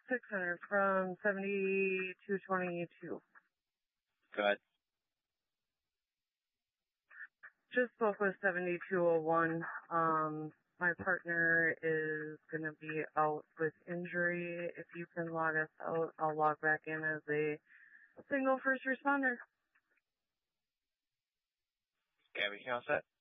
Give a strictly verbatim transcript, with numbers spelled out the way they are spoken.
six hundred from seventy-two twenty-two. Go ahead. Just spoke with seventy-two oh one. Um, my partner is going to be out with injury. If you can log us out, I'll log back in as a single first responder. Okay, we can all set.